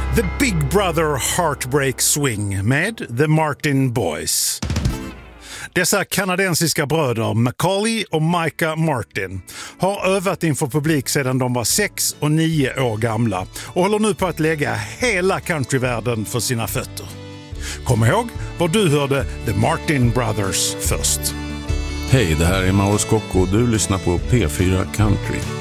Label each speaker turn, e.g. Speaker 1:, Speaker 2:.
Speaker 1: The Big Brother Heartbreak Swing med The Martin Boys. Dessa kanadensiska bröder, Macaulay och Micah Martin, har övat inför publik sedan de var 6 och 9 år gamla och håller nu på att lägga hela countryvärlden för sina fötter. Kom ihåg var du hörde The Martin Brothers först.
Speaker 2: Hej, det här är Mauro Scocco och du lyssnar på P4 Country.